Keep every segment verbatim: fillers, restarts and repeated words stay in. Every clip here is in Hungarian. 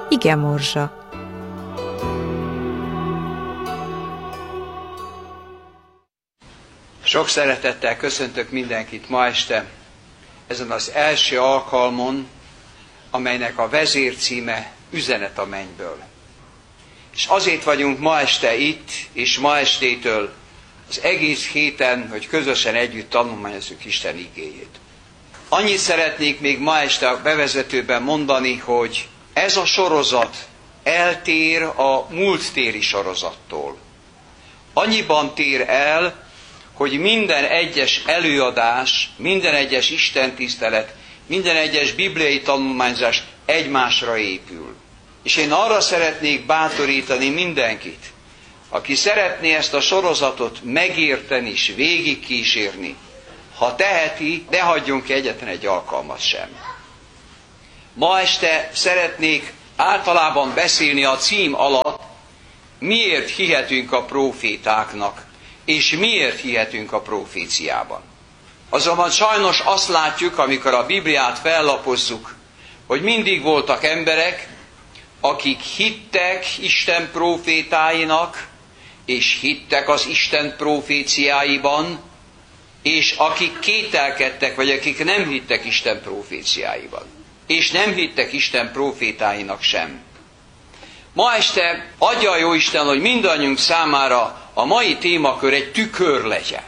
Ige morzsa. Sok szeretettel köszöntök mindenkit ma este, ezen az első alkalmon, amelynek a vezércíme Üzenet a mennyből. És azért vagyunk ma este itt, és ma estétől az egész héten, hogy közösen együtt tanulmányozzuk Isten igéjét. Annyit szeretnék még ma este a bevezetőben mondani, hogy ez a sorozat eltér a múlttéri sorozattól. Annyiban tér el, hogy minden egyes előadás, minden egyes istentisztelet, minden egyes bibliai tanulmányzás egymásra épül. És én arra szeretnék bátorítani mindenkit, aki szeretné ezt a sorozatot megérteni és végigkísérni, ha teheti, ne hagyjon ki egyetlen egy alkalmat sem. Ma este szeretnék általában beszélni a cím alatt, miért hihetünk a prófétáknak, és miért hihetünk a próféciában. Azonban sajnos azt látjuk, amikor a Bibliát fellapozzuk, hogy mindig voltak emberek, akik hittek Isten prófétáinak, és hittek az Isten próféciáiban, és akik kételkedtek, vagy akik nem hittek Isten próféciáiban, és nem hittek Isten prófétáinak sem. Ma este adja a Jóisten, hogy mindannyiunk számára a mai témakör egy tükör legyen.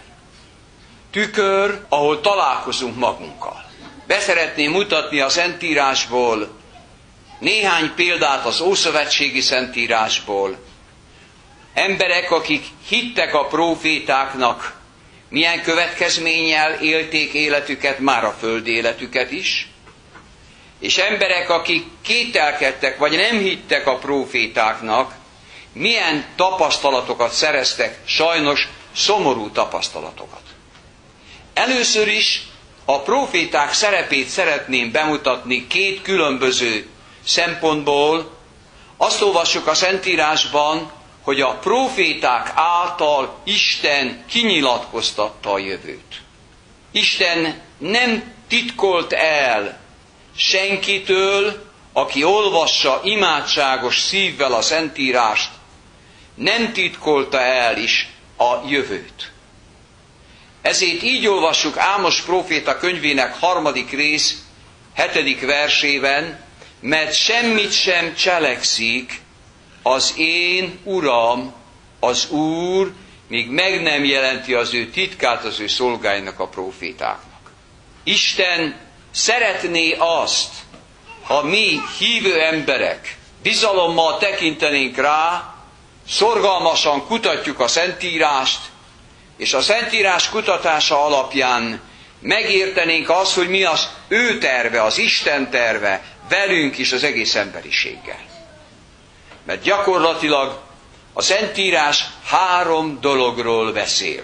Tükör, ahol találkozunk magunkkal. Be szeretném mutatni a Szentírásból néhány példát az Ószövetségi Szentírásból. Emberek, akik hittek a prófétáknak, milyen következménnyel élték életüket, már a földi életüket is, és emberek, akik kételkedtek, vagy nem hittek a prófétáknak, milyen tapasztalatokat szereztek, sajnos szomorú tapasztalatokat. Először is a próféták szerepét szeretném bemutatni két különböző szempontból. Azt olvassuk a Szentírásban, hogy a próféták által Isten kinyilatkoztatta a jövőt. Isten nem titkolt el senkitől, aki olvassa imádságos szívvel a Szentírást, nem titkolta el is a jövőt. Ezért így olvassuk Ámos próféta könyvének harmadik rész, hetedik versében, mert semmit sem cselekszik az én Uram, az Úr, míg meg nem jelenti az ő titkát az ő szolgáinak, a prófétáknak. Isten szeretné azt, ha mi hívő emberek bizalommal tekintenénk rá, szorgalmasan kutatjuk a Szentírást, és a Szentírás kutatása alapján megértenénk azt, hogy mi az ő terve, az Isten terve velünk is, az egész emberiséggel. Mert gyakorlatilag a Szentírás három dologról beszél.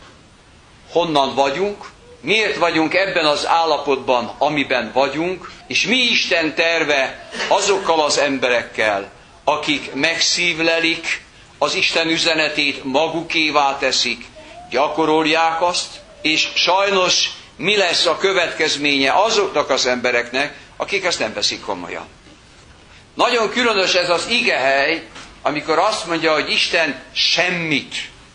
Honnan vagyunk, miért vagyunk ebben az állapotban, amiben vagyunk, és mi Isten terve azokkal az emberekkel, akik megszívlelik az Isten üzenetét, magukévá teszik, gyakorolják azt, és sajnos mi lesz a következménye azoknak az embereknek, akik ezt nem veszik komolyan. Nagyon különös ez az igehely, amikor azt mondja, hogy Isten semmit,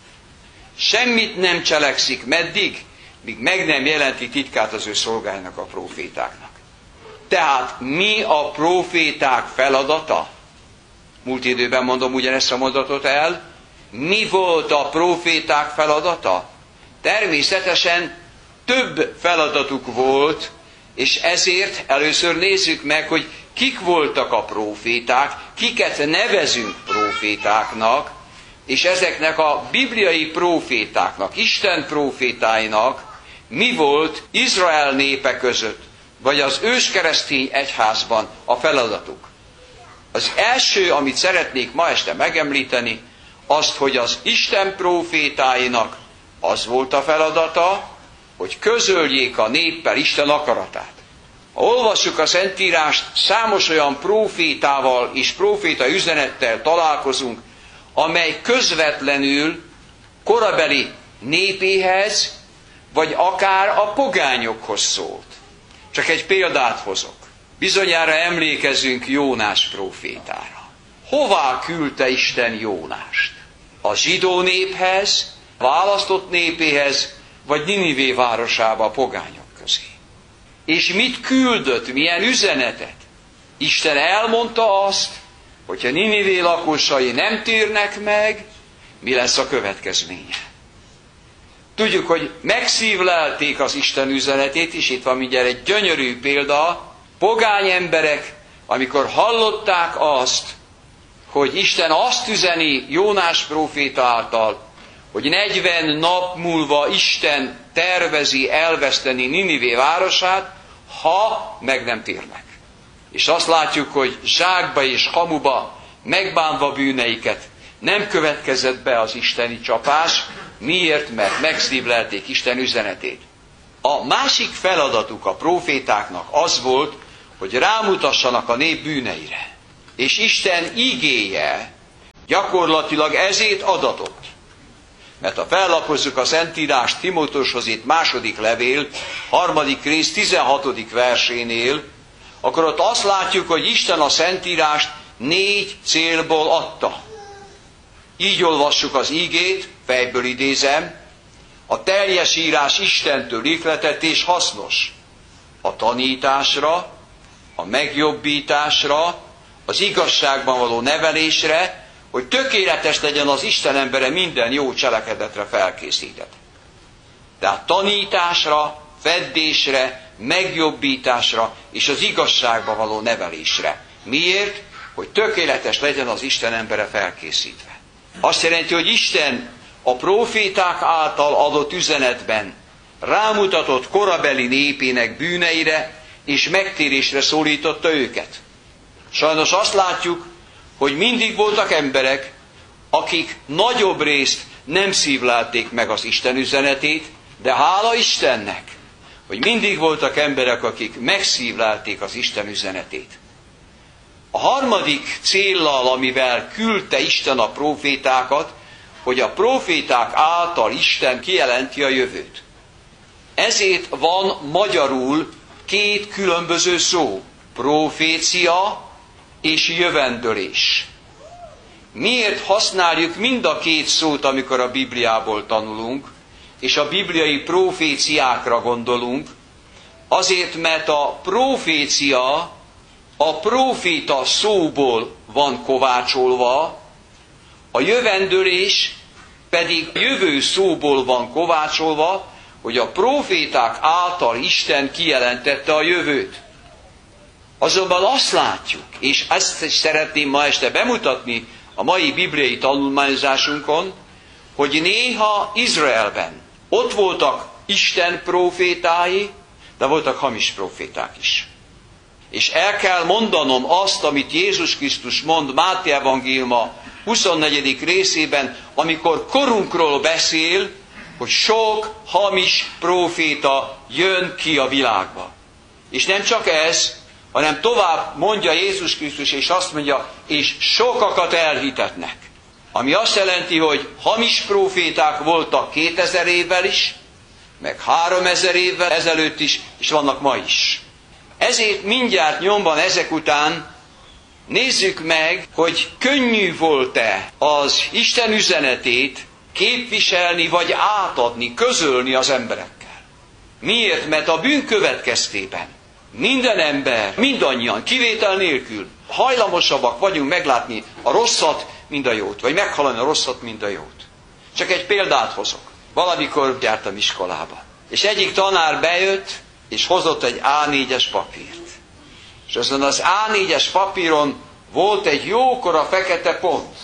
semmit nem cselekszik. Meddig? Míg meg nem jelenti titkát az ő szolgáinak, a prófétáknak. Tehát mi a próféták feladata? Múlt időben mondom ugyanezt a mondatot el. Mi volt a próféták feladata? Természetesen több feladatuk volt, és ezért először nézzük meg, hogy kik voltak a próféták, kiket nevezünk prófétáknak, és ezeknek a bibliai prófétáknak, Isten prófétáinak mi volt Izrael népe között, vagy az őskeresztény egyházban a feladatuk. Az első, amit szeretnék ma este megemlíteni, azt, hogy az Isten prófétáinak az volt a feladata, hogy közöljék a néppel Isten akaratát. Ha olvassuk a Szentírást, számos olyan prófétával és próféta üzenettel találkozunk, amely közvetlenül korabeli népéhez, vagy akár a pogányokhoz szólt. Csak egy példát hozok. Bizonyára emlékezünk Jónás prófétára. Hová küldte Isten Jónást? A zsidó néphez, választott népéhez, vagy Ninivé városába a pogányok közé? És mit küldött, milyen üzenetet? Isten elmondta azt, hogyha Ninivé lakosai nem térnek meg, mi lesz a következménye. Tudjuk, hogy megszívlelték az Isten üzenetét, és itt van mindjárt egy gyönyörű példa. Pogány emberek, amikor hallották azt, hogy Isten azt üzeni Jónás próféta által, hogy negyven nap múlva Isten tervezi elveszteni Ninivé városát, ha meg nem térnek. És azt látjuk, hogy zsákba és hamuba megbánva bűneiket nem következett be az isteni csapás. Miért? Mert megszívlelték Isten üzenetét. A másik feladatuk a prófétáknak az volt, hogy rámutassanak a nép bűneire. És Isten igéje gyakorlatilag ezért adatott. Mert ha fellapozzuk a Szentírást Timóteushoz itt második levél, harmadik rész tizenhatodik versénél, akkor ott azt látjuk, hogy Isten a Szentírást négy célból adta. Így olvassuk az ígét, fejből idézem, a teljes írás Istentől ihletett és hasznos. A tanításra, a megjobbításra, az igazságban való nevelésre, hogy tökéletes legyen az Isten embere minden jó cselekedetre felkészített. Tehát tanításra, feddésre, megjobbításra és az igazságban való nevelésre. Miért? Hogy tökéletes legyen az Isten embere felkészítve. Azt jelenti, hogy Isten a próféták által adott üzenetben rámutatott korabeli népének bűneire és megtérésre szólította őket. Sajnos azt látjuk, hogy mindig voltak emberek, akik nagyobb részt nem szívlelték meg az Isten üzenetét, de hála Istennek, hogy mindig voltak emberek, akik megszívlelték az Isten üzenetét. A harmadik céllal, amivel küldte Isten a prófétákat, hogy a próféták által Isten kijelenti a jövőt. Ezért van magyarul két különböző szó, profécia és jövendőlés. Miért használjuk mind a két szót, amikor a Bibliából tanulunk, és a bibliai proféciákra gondolunk? Azért, mert a profécia a próféta szóból van kovácsolva, a jövendőlés pedig jövő szóból van kovácsolva, hogy a próféták által Isten kijelentette a jövőt. Azonban azt látjuk, és ezt is szeretném ma este bemutatni a mai bibliai tanulmányozásunkon, hogy néha Izraelben ott voltak Isten prófétái, de voltak hamis próféták is. És el kell mondanom azt, amit Jézus Krisztus mond Máté evangéliuma huszonnegyedik részében, amikor korunkról beszél, hogy sok hamis próféta jön ki a világba. És nem csak ez, hanem tovább mondja Jézus Krisztus, és azt mondja, és sokakat elhitetnek. Ami azt jelenti, hogy hamis próféták voltak kétezer évvel is, meg háromezer évvel ezelőtt is, és vannak ma is. Ezért mindjárt nyomban ezek után nézzük meg, hogy könnyű volt-e az Isten üzenetét képviselni, vagy átadni, közölni az emberekkel. Miért? Mert a bűn következtében minden ember, mindannyian, kivétel nélkül hajlamosabbak vagyunk meglátni a rosszat, mint a jót, vagy meghallani a rosszat, mint a jót. Csak egy példát hozok. Valamikor jártam iskolába, és egyik tanár bejött, és hozott egy á négyes papírt. És azon az á négyes papíron volt egy jókora fekete pont.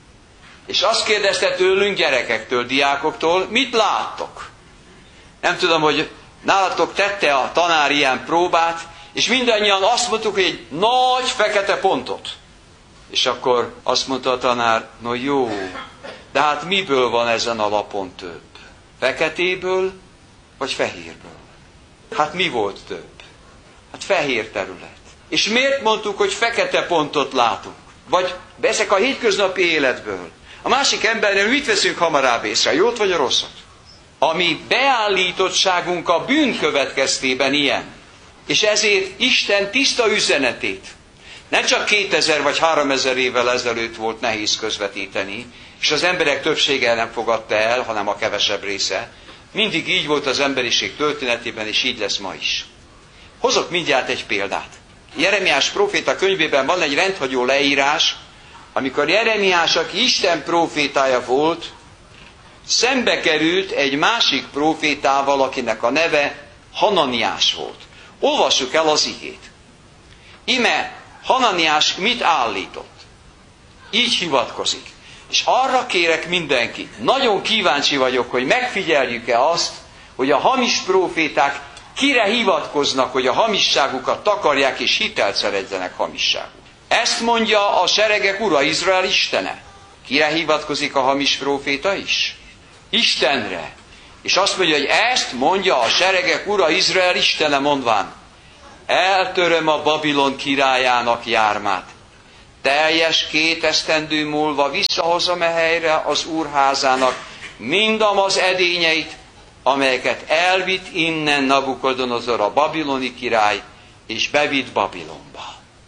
És azt kérdezte tőlünk, gyerekektől, diákoktól, mit láttok? Nem tudom, hogy nálatok tette a tanár ilyen próbát, és mindannyian azt mondtuk, hogy egy nagy fekete pontot. És akkor azt mondta a tanár, no jó, de hát miből van ezen a lapon több? Feketéből, vagy fehérből? Hát mi volt több? Hát fehér terület. És miért mondtuk, hogy fekete pontot látunk? Vagy ezek a hétköznapi életből. A másik embernél mit veszünk hamarabb észre, a jót vagy a rosszat? A mi beállítottságunk a bűn következtében ilyen. És ezért Isten tiszta üzenetét nem csak kétezer vagy háromezer évvel ezelőtt volt nehéz közvetíteni, és az emberek többsége nem fogadta el, hanem a kevesebb része. Mindig így volt az emberiség történetében, és így lesz ma is. Hozok mindjárt egy példát. Jeremiás próféta könyvében van egy rendhagyó leírás, amikor Jeremiás, aki Isten prófétája volt, szembe került egy másik prófétával, akinek a neve Hananiás volt. Olvassuk el az igét. Ime Hananiás mit állított? Így hivatkozik. És arra kérek mindenkit, nagyon kíváncsi vagyok, hogy megfigyeljük-e azt, hogy a hamis próféták kire hivatkoznak, hogy a hamisságukat takarják és hitelt szerezzenek hamisságuk. Ezt mondja a seregek ura, Izrael istene. Kire hivatkozik a hamis próféta is? Istenre. És azt mondja, hogy ezt mondja a seregek ura, Izrael istene, mondván: eltöröm a Babilon királyának jármát. Teljes két esztendő múlva visszahozom e helyre az úrházának mindam az edényeit, amelyeket elvitt innen Nabukodonozor a babiloni király, és bevitt Babilonba.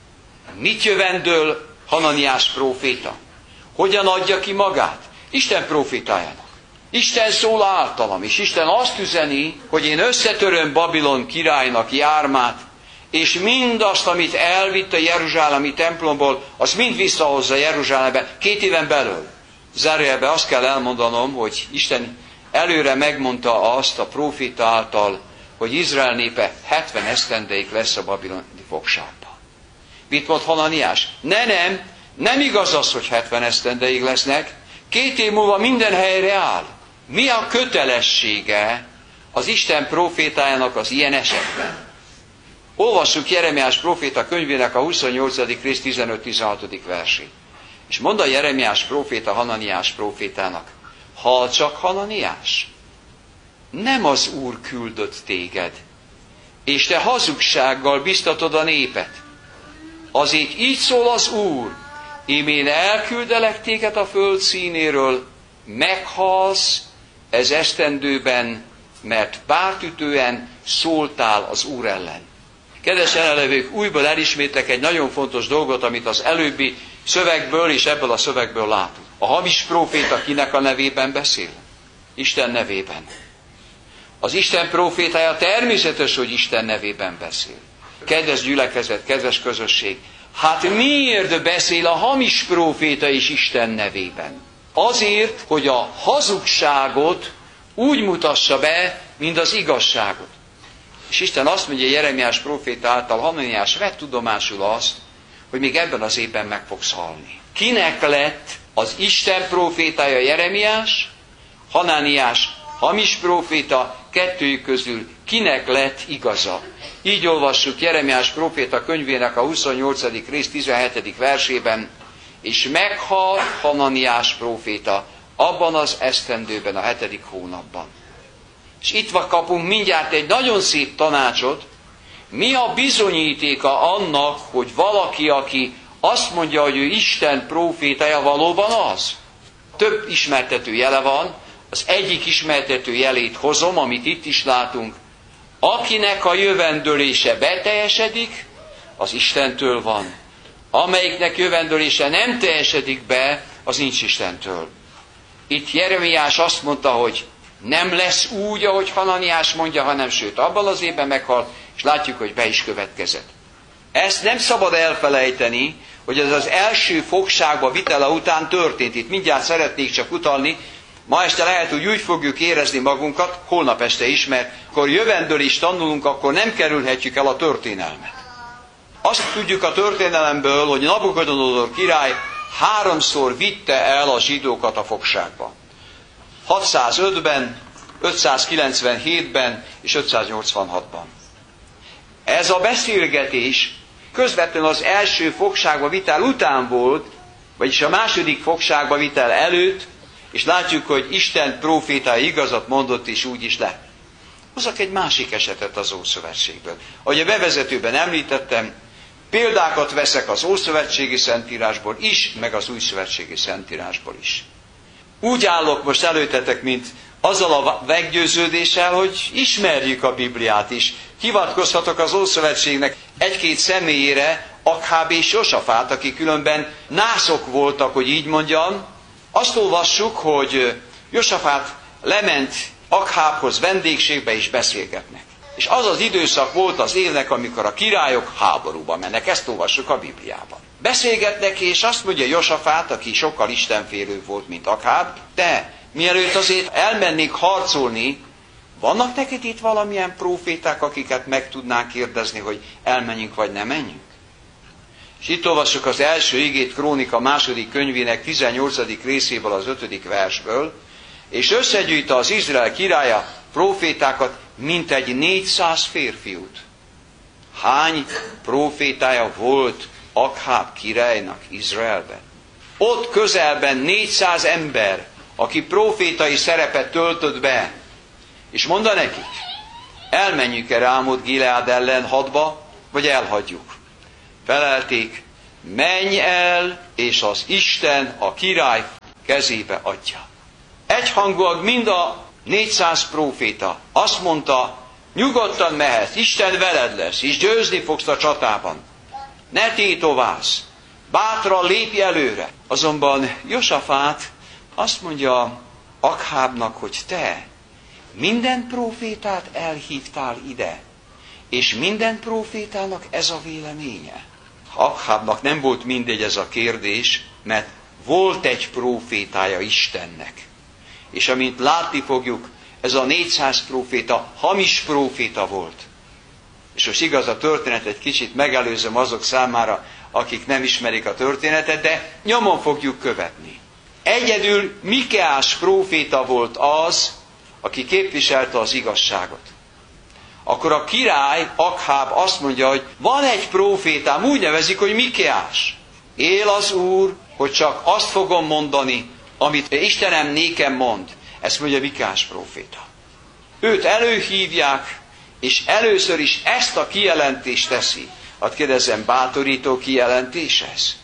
Mit jövendől Hananiás próféta? Hogyan adja ki magát? Isten prófétájának. Isten szól általam, és Isten azt üzeni, hogy én összetöröm Babilon királynak jármát, és mindazt, amit elvitt a jeruzsálemi templomból, azt mind visszahozza Jeruzsálembe két éven belül. Zárójelben azt kell elmondanom, hogy Isten előre megmondta azt a próféta által, hogy Izrael népe hetven esztendeig lesz a babiloni fogságban. Mit mond Hananiás? Ne, nem, nem igaz az, hogy hetven esztendeig lesznek, két év múlva minden helyre áll. Mi a kötelessége az Isten prófétájának az ilyen esetben? Olvassuk Jeremiás próféta könyvének a huszonnyolcadik rész tizenöt-tizenhatodik versét. És mondta Jeremiás próféta Hananiás prófétának: hall csak, Hananiás, nem az Úr küldött téged, és te hazugsággal biztatod a népet. Azért így szól az Úr: ím én elküldelek téged a föld színéről, meghalsz ez esztendőben, mert pártütően szóltál az Úr ellen. Kedves jelenlevők, újból elismétlek egy nagyon fontos dolgot, amit az előbbi szövegből és ebből a szövegből látunk. A hamis próféta kinek a nevében beszél? Isten nevében. Az Isten prófétája természetes, hogy Isten nevében beszél. Kedves gyülekezet, kedves közösség, hát miért beszél a hamis próféta is Isten nevében? Azért, hogy a hazugságot úgy mutassa be, mint az igazságot. És Isten azt mondja Jeremiás próféta által: Hananiás, vedd tudomásul azt, hogy még ebben az évben meg fogsz halni. Kinek lett az Isten prófétája Jeremiás, Hananiás hamis próféta, kettőjük közül kinek lett igaza? Így olvassuk Jeremiás próféta könyvének a huszonnyolcadik rész tizenhetedik versében: és meghalt Hananiás próféta abban az esztendőben, a hetedik hónapban. És itt kapunk mindjárt egy nagyon szép tanácsot. Mi a bizonyítéka annak, hogy valaki, aki azt mondja, hogy ő Isten prófétája, valóban az? Több ismertető jele van. Az egyik ismertető jelét hozom, amit itt is látunk. Akinek a jövendölése beteljesedik, az Istentől van. Amelyiknek jövendölése nem teljesedik be, az nincs Istentől. Itt Jeremiás azt mondta, hogy nem lesz úgy, ahogy Hananiás mondja, hanem sőt, abban az évben meghal, és látjuk, hogy be is következett. Ezt nem szabad elfelejteni, hogy ez az első fogságba vitele után történt. Itt mindjárt szeretnék csak utalni. Ma este lehet, hogy úgy fogjuk érezni magunkat, holnap este is, mert akkor jövendőlést tanulunk, akkor nem kerülhetjük el a történelmet. Azt tudjuk a történelemből, hogy Nabukodonozor király háromszor vitte el a zsidókat a fogságba. hatszázötben, ötszázkilencvenhétben és ötszáznyolcvanhatban. Ez a beszélgetés közvetlenül az első fogságba vitel után volt, vagyis a második fogságba vitel előtt, és látjuk, hogy Isten prófétája igazat mondott, és úgy is lett. Hozzak egy másik esetet az Ószövetségből. Ahogy a bevezetőben említettem, példákat veszek az Ószövetségi Szentírásból is, meg az Újszövetségi Szentírásból is. úgy állok most előtetek, mint azzal a meggyőződéssel, hogy ismerjük a Bibliát is. Hivatkozhatok az Ószövetségnek egy-két személyére, Akháb és Josafát, akik különben nászok voltak, hogy így mondjam. Azt olvassuk, hogy Josafát lement Akhábhoz vendégségbe és beszélgetnek. És az az időszak volt az évnek, amikor a királyok háborúba mennek. Ezt olvassuk a Bibliában. Beszélgetnek, és azt mondja Josafát, aki sokkal istenfélőbb volt, mint Akháb, de mielőtt azért elmennék harcolni, vannak neked itt valamilyen próféták, akiket meg tudnánk kérdezni, hogy elmenjünk vagy nem menjünk? És itt olvassuk az első igét, Krónika második könyvének tizennyolcadik részéből, az ötödik versből, és összegyűjte az Izrael királya prófétákat, mintegy négyszáz férfiút. Hány prófétája volt Akháb királynak Izraelben? Ott közelben négyszáz ember, aki prófétai szerepet töltött be, és mondta nekik, elmenjünk-e Rámot Gileád ellen hadba, vagy elhagyjuk? Felelték, menj el, és az Isten a király kezébe adja. Egyhangúak mind a négyszáz próféta azt mondta, nyugodtan mehetsz, Isten veled lesz, és győzni fogsz a csatában. Ne tétovázz, bátran lépj előre. Azonban Josafát azt mondja Akhábnak, hogy te minden prófétát elhívtál ide, és minden prófétának ez a véleménye. Akhábnak nem volt mindegy ez a kérdés, mert volt egy prófétája Istennek. És amint látni fogjuk, ez a négyszáz próféta hamis próféta volt. És most igaz, a történet egy kicsit megelőzöm azok számára, akik nem ismerik a történetet, de nyomon fogjuk követni. Egyedül Mikeás próféta volt az, aki képviselte az igazságot. Akkor a király, Akháb azt mondja, hogy van egy prófétám, úgy nevezik, hogy Mikeás. Él az Úr, hogy csak azt fogom mondani, amit Istenem nékem mond. Ezt mondja Mikeás próféta. Őt előhívják, és először is ezt a kijelentést teszi. Hát kérdezem, bátorító kijelentés ez?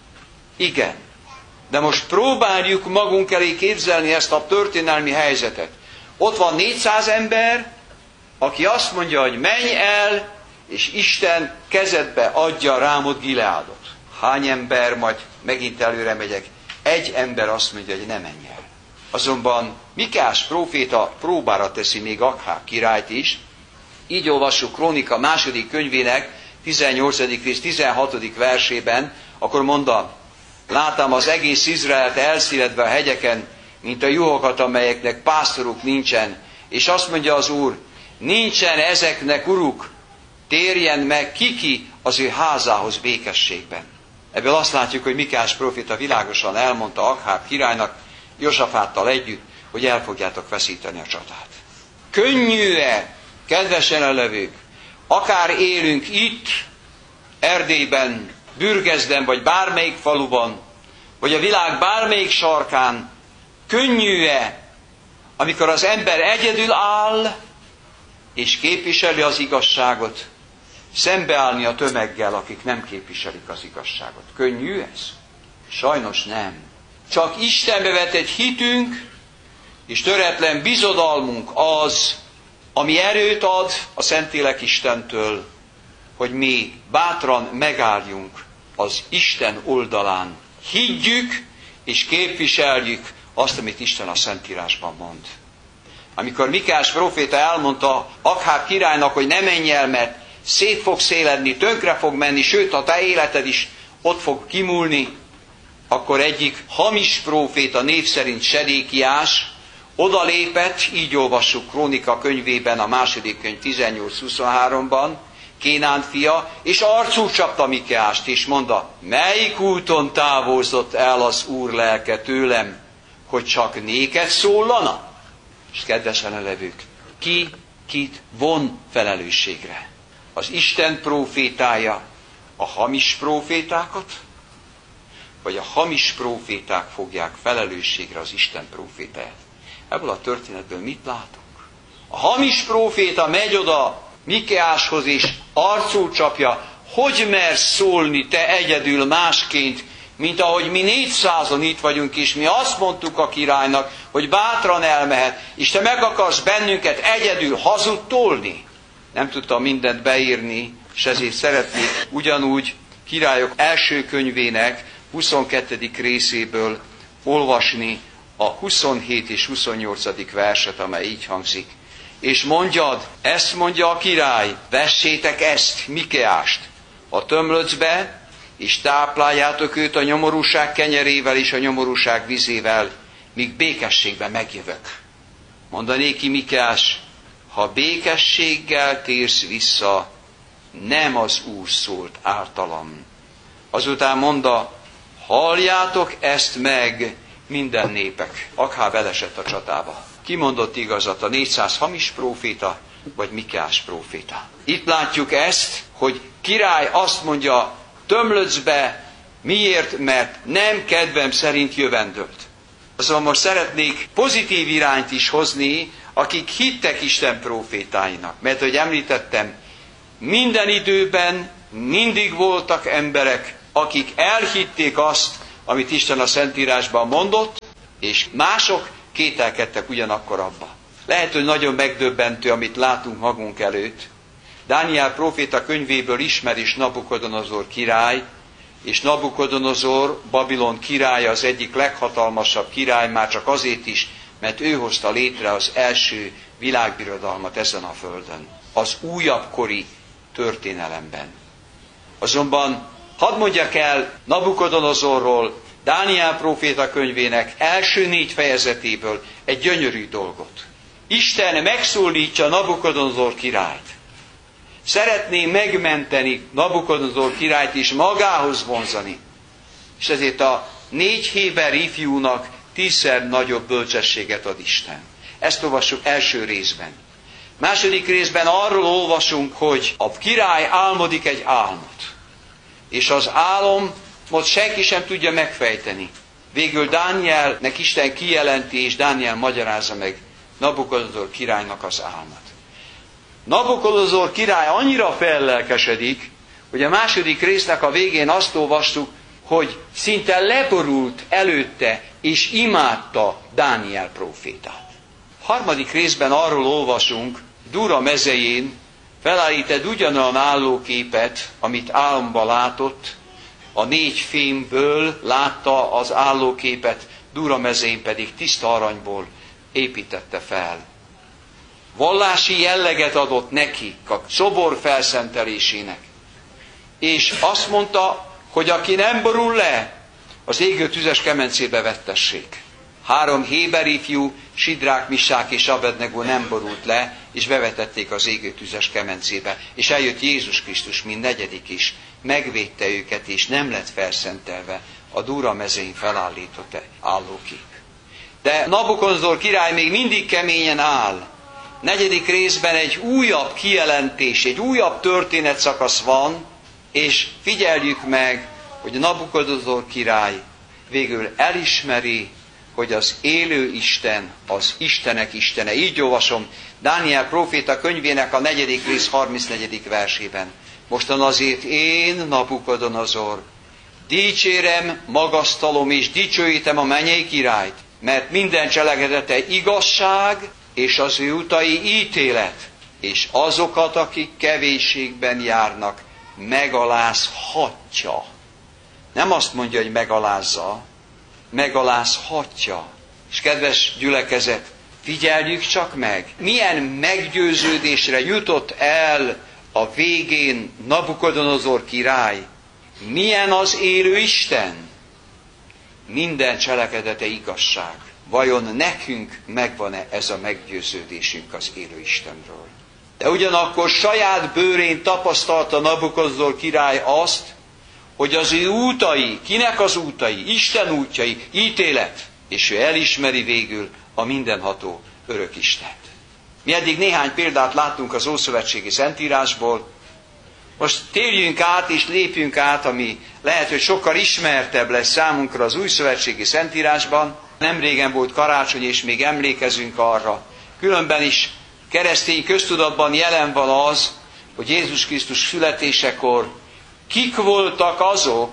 Igen. De most próbáljuk magunk elé képzelni ezt a történelmi helyzetet. Ott van négyszáz ember, aki azt mondja, hogy menj el, és Isten kezedbe adja Rámot Gileádot. Hány ember, majd megint előre megyek, egy ember azt mondja, hogy ne menj el. Azonban Mikeás próféta próbára teszi még Akháb királyt is. Így olvassuk Krónika második könyvének tizennyolcadik rész tizenhatodik versében, akkor mondta, látám az egész Izraelt elszéledve a hegyeken, mint a juhokat, amelyeknek pásztoruk nincsen. És azt mondja az Úr, nincsen ezeknek uruk, térjen meg kiki az ő házához békességben. Ebből azt látjuk, hogy Mikeás próféta világosan elmondta Akháb királynak, Josafáttal együtt, hogy el fogjátok veszíteni a csatát. Könnyű-e, kedves jelenlevők, akár élünk itt, Erdélyben, Bürgeszden, vagy bármelyik faluban, vagy a világ bármelyik sarkán, könnyű-e, amikor az ember egyedül áll, és képviseli az igazságot, szembeállni a tömeggel, akik nem képviselik az igazságot? Könnyű ez? Sajnos nem. Csak Istenbe vetett hitünk, és töretlen bizodalmunk az, ami erőt ad a Szentlélek Istentől, hogy mi bátran megálljunk az Isten oldalán. Higgyük és képviseljük azt, amit Isten a Szentírásban mond. Amikor Mikeás próféta elmondta Akháb királynak, hogy ne menj el, mert szét fog széledni, tönkre fog menni, sőt a te életed is ott fog kimúlni, akkor egyik hamis próféta, név szerint Sedékiás, odalépett, így olvassuk Krónika könyvében, a második könyv tizennyolc huszonháromban, Kénán fia, és arcul csapta Mikeást, és mondta, melyik úton távozott el az Úr lelke tőlem, hogy csak néked szólana? És kedvesen elevők, ki kit von felelősségre? Az Isten prófétája a hamis prófétákat, vagy a hamis próféták fogják felelősségre az Isten prófétáját? Ebből a történetből mit látunk? A hamis próféta megy oda Mikeáshoz, és arcul csapja, hogy mersz szólni te egyedül másként, mint ahogy mi négyszázan itt vagyunk, és mi azt mondtuk a királynak, hogy bátran elmehet, és te meg akarsz bennünket egyedül hazudtolni. Nem tudtam mindent beírni, és ezért szeretnék ugyanúgy Királyok első könyvének huszonkettedik részéből olvasni a huszonhét és huszonnyolcadik verset, amely így hangzik. És mondjad, ezt mondja a király, vessétek ezt, Mikeást, a tömlöcbe, és tápláljátok őt a nyomorúság kenyerével és a nyomorúság vizével, míg békességben megjövök. Mondanéki Mikeás, ha békességgel térsz vissza, nem az Úr szólt általam. Azután mondta, halljátok ezt meg, minden népek. Akháb elesett a csatába. Ki mondott igazat, a négyszáz hamis próféta, vagy Mikeás próféta? Itt látjuk ezt, hogy király azt mondja, tömlöcbe, miért? Mert nem kedvem szerint jövendőlt. Azonban most szeretnék pozitív irányt is hozni, akik hittek Isten prófétáinak. Mert, hogy említettem, minden időben mindig voltak emberek, akik elhitték azt, amit Isten a Szentírásban mondott, és mások kételkedtek ugyanakkor abba. Lehet, hogy nagyon megdöbbentő, amit látunk magunk előtt. Dániel próféta könyvéből ismer is Nabukodonozor király, és Nabukodonozor, Babilon királya az egyik leghatalmasabb király, már csak azért is, mert ő hozta létre az első világbirodalmat ezen a földön, az újabbkori történelemben. Azonban hadd mondjak el Nabukodonozorról, Dániel próféta könyvének első négy fejezetéből egy gyönyörű dolgot. Isten megszólítja Nabukodonozor királyt. Szeretné megmenteni Nabukodonozor királyt és magához vonzani. És ezért a négy héber ifjúnak tízszer nagyobb bölcsességet ad Isten. Ezt olvassuk első részben. Második részben arról olvasunk, hogy a király álmodik egy álmot. És az álomot senki sem tudja megfejteni. Végül Dánielnek Isten kijelenti, és Dániel magyarázza meg Nabukodonozor királynak az álmot. Nabukodonozor király annyira fellelkesedik, hogy a második résznek a végén azt olvastuk, hogy szinte leborult előtte, és imádta Dániel prófétát. A harmadik részben arról olvasunk, Dura mezején felállított ugyanolyan állóképet, amit álomba látott, a négy fémből látta az állóképet, Dura mezején pedig tiszta aranyból építette fel. Vallási jelleget adott neki a szobor felszentelésének. És azt mondta, hogy aki nem borul le, az égő tüzes kemencébe vettessék. Három héber ifjú, Sidrák, Misák és Abednego nem borult le, és bevetették az égő tüzes kemencébe. És eljött Jézus Krisztus, mint negyedik is, megvédte őket, és nem lett felszentelve a Dura mezején felállított állókép. De Nabukodonozor király még mindig keményen áll. Negyedik részben egy újabb kijelentés, egy újabb történetszakasz van, és figyeljük meg, hogy Nabukodonozor király végül elismeri, hogy az élő Isten, az Istenek Istene. Így olvasom Dániel próféta könyvének a negyedik rész harmincnegyedik versében. Mostan azért én, Nabukodonozor, dicsérem, magasztalom és dicsőítem a mennyei királyt, mert minden cselekedete igazság, és az ő utai ítélet, és azokat, akik kevésségben járnak, megalázhatja. Nem azt mondja, hogy megalázza, megalázhatja. És kedves gyülekezet, figyeljük csak meg, milyen meggyőződésre jutott el a végén Nabukodonozor király. Milyen az élő Isten? Minden cselekedete igazság. Vajon nekünk megvan-e ez a meggyőződésünk az élő Istenről? De ugyanakkor saját bőrén tapasztalta Nabukodonozor király azt, hogy az ő útai, kinek az útai, Isten útjai, ítélet, és ő elismeri végül a mindenható örök Istent. Mi eddig néhány példát láttunk az Ószövetségi Szentírásból, most térjünk át és lépjünk át, ami lehet, hogy sokkal ismertebb lesz számunkra az Újszövetségi Szentírásban. Nem régen volt karácsony, és még emlékezünk arra. Különben is keresztény köztudatban jelen van az, hogy Jézus Krisztus születésekor kik voltak azok,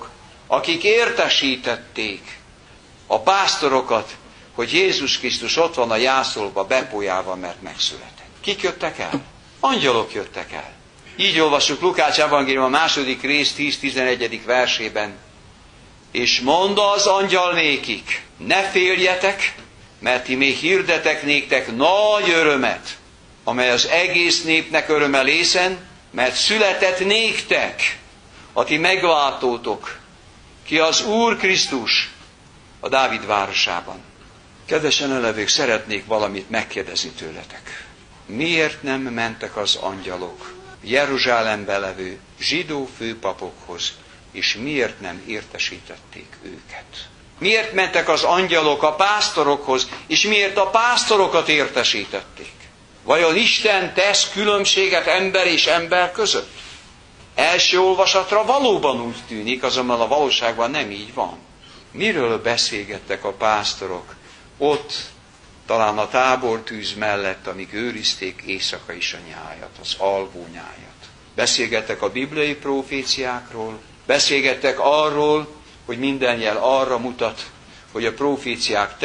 akik értesítették a pásztorokat, hogy Jézus Krisztus ott van a jászolba bepójálva, mert megszületett. Kik jöttek el? Angyalok jöttek el. Így olvassuk Lukács evangélium a második rész tíz-tizenegyedik versében. És mondta az angyal nékik, ne féljetek, mert ti még hirdetek néktek nagy örömet, amely az egész népnek öröme lészen, mert született néktek a ti megváltótok, ki az Úr Krisztus a Dávid városában. Kedvesen elevők, szeretnék valamit megkérdezni tőletek. Miért nem mentek az angyalok Jeruzsálembe levő zsidó főpapokhoz, és miért nem értesítették őket? Miért mentek az angyalok a pásztorokhoz, és miért a pásztorokat értesítették? Vajon Isten tesz különbséget ember és ember között? Első olvasatra valóban úgy tűnik, azonban a valóságban nem így van. Miről beszélgettek a pásztorok ott, talán a tábortűz mellett, amíg őrizték éjszaka is a nyájat, az alvó nyájat? Beszélgettek a bibliai proféciákról, beszélgettek arról, hogy minden jel arra mutat, hogy a proféciák